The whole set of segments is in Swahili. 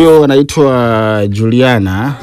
Huyo anaitwa Juliana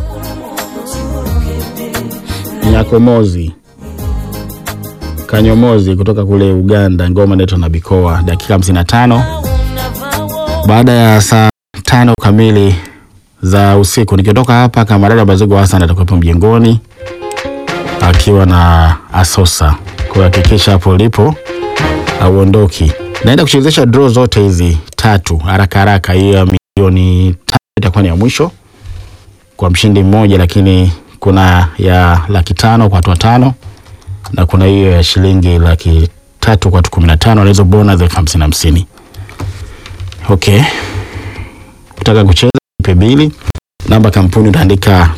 Nyakomozi Kanyomozi kutoka kule Uganda. Ngoma inaitwa Nabikoa. Dakika 55 baada ya saa 5 kamili za usiku. Nikitoka hapa Kamarada Bazigo Hassan atakuwepo mjengoni akiwa na Asosa. Kwa hakikisha hapo ulipo auondoki. Naenda kuchezesha draw zote hizi 3 haraka haraka. Hiyo ya milioni 5 itakuwa ni ya mwisho kwa mshindi mmoja, lakini kuna ya 500,000 kwa watu 5 na kuna hiyo ya shilingi 300,000 kwa watu 15 na hizo bonus 50-50. Okay. Ukitaka kucheza ipe bili. Namba kampuni utaandika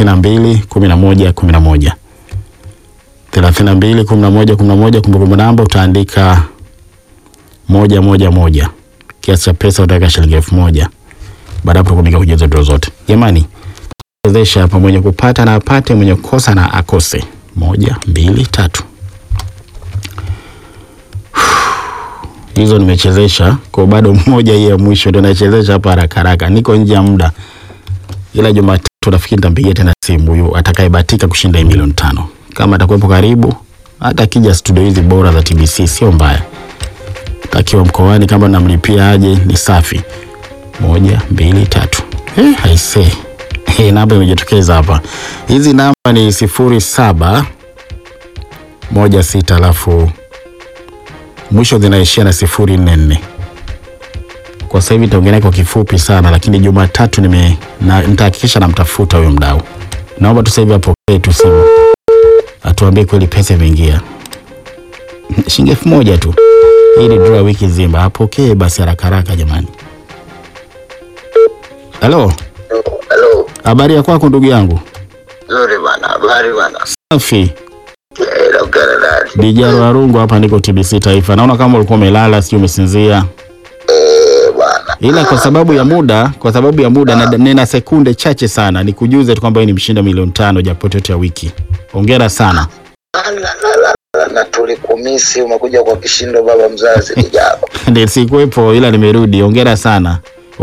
321111. 321111. Kumbukumbu namba utaandika 111. Kiasi cha pesa utaweka shilingi 1000. Baada hapo kumika kujaza draw zote. Jamani, chezesha hapa, mwenye kupata na apate, mwenye kukosa na akose. 1 2 3. Hizo nimechezesha kwa bado mmoja, hii ya mwisho ndio nachezesha hapa haraka haraka. Niko nje ya muda. Ila Jumatatu nafikiri nitampigia tena simu huyo atakayebahatika kushinda milioni 5. Kama atakuwepo karibu, hata kija studio hizi bora za TBC sio mbaya. Takiwa mkoani kama namlipia aje ni safi. 1 2 3. I say. Namba imejitokeza hapa. Hizi namba ni 0716 alafu mwisho zinaishia na 044. Kwa sasa hivi nitaongelea kwa kifupi sana, lakini Jumatatu nitahakikisha namtafuta huyo mdau. Naomba tu sasa hivi apokee tu simu. Atuambie kweli pesa imeingia. Shilingi 1000 tu. Ili draw wiki nzima. Apokee basi haraka haraka jamani. Hello. Hello. Habari ya kwako ndugu yangu? Nzuri bana, habari bana. Safi. Dijaro Arungu hapa, niko TBC Taifa. Naona kama ulikuwa umelala, sio umesinzia. Bwana. Ila kwa sababu ya muda na nena sekunde chache sana nikujuze tu kwamba wewe ni mshinda milioni 5 jackpot yote ya wiki. Hongera sana. Na tulikumisi, umekuja kwa kishindo baba mzazi Dijaro. Ndio sikuepo ila nimerudi. Hongera sana.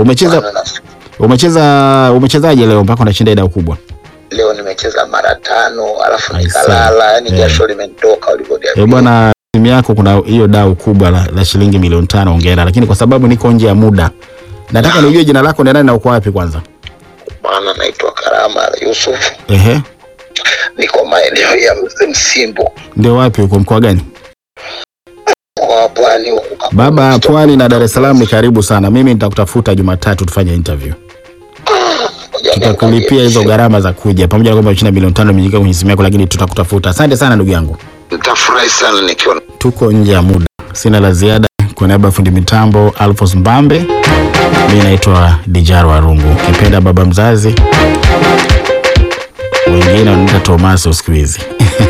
Umechezaje leo mpaka unashinda idadi kubwa? Leo nimecheza mara 5 alafu nikalala, yani jasho limenitoka ulivyodia. Bwana, timu yako kuna hiyo dau kubwa la shilingi milioni 5. Hongera, lakini kwa sababu niko nje ya muda nataka nijue jina lako ni nani na uko wapi kwanza? Bwana, naitwa Karama Yusuf. Niko maeneo ya Msimbo. Ndio wapi uko, mkoa gani? Kwa Pwani huko. Baba, Pwani na Dar es Salaam ni karibu sana. Mimi nitakutafuta Jumatatu tufanye interview. Tutakulipia hizo gharama za kuja pamoja na kwamba unashinda milioni 5 imejika kwenye simu yako, lakini tutakutafuta. Asante sana ndugu yangu. Nitafurahi sana nikiona. Tuko nje ya muda. Sina la ziada. Kwa niaba ya fundi mitambo Alphonse Mbambe, mimi naitwa Dijaro Arungu. Ukipenda baba mzazi, wengine wanaita Thomas siku hizi.